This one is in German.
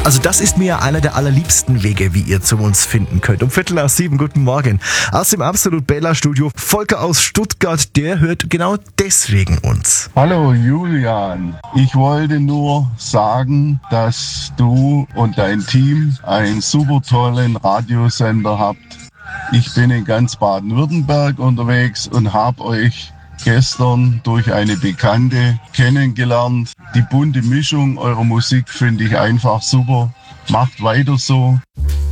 Also das ist mir einer der allerliebsten Wege, wie ihr zu uns finden könnt. Um 6:15, guten Morgen. Aus dem Absolut Bella Studio, Volker aus Stuttgart, der hört genau deswegen uns. Hallo Julian, ich wollte nur sagen, dass du und dein Team einen super tollen Radiosender habt. Ich bin in ganz Baden-Württemberg unterwegs und habe euch gestern durch eine Bekannte kennengelernt. Die bunte Mischung eurer Musik finde ich einfach super. Macht weiter so.